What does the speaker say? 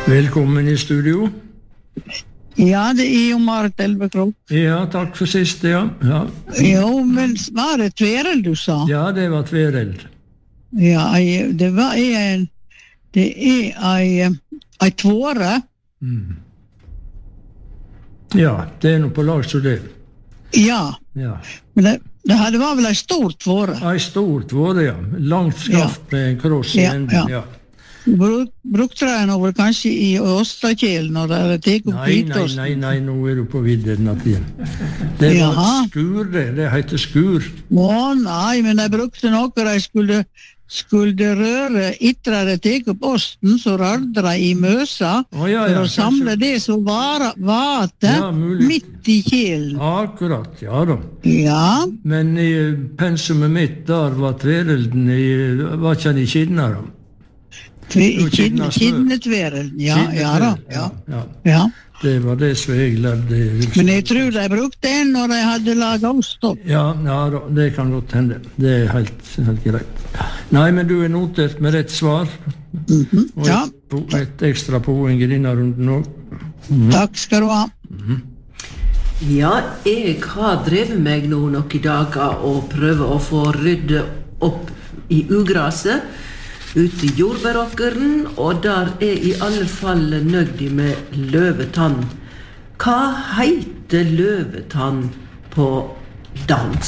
Velkommen i studio. Ja, det jo Marit Elvekrok. Ja, takk for sist, ja. Jo, men var det Tvereld du sa? Ja, det var Tvereld. Ja, det var ei tvåre. Ja, det noe på lag så det. Ja, men det var vel ei stor tvåre. Ei stor tvåre, ja. Langt skaft med en kross i enden, ja. Brukte de noe kanskje i Åstakjelen når det tek opp hvitost? Nei, nå du på vidden at igjen. Det var skur, det heter skur. Nei, men de brukte noe de skulle røre etter de tek opp osten, så rørte de i møsa for å samle det som var midt i kjelen. Akkurat, ja da. Ja. Men i pensumet mitt der var Tverelden var ikke han i Kidna da? Kidnetverelden, ja da. Det var det som jeg lærte. Men jeg tror de brukte en når de hadde laget ost opp. Ja, det kan godt hende. Det helt greit. Nei, men du notert med rett svar. Og et ekstra poeng i denne runden også. Takk skal du ha. Ja, jeg har drevet meg nå noen dager og prøver å få rydde opp i ugraset ute i jordbæråkeren, og der i alle fall nøgdig med løvetann. Hva heter løvetann på dans?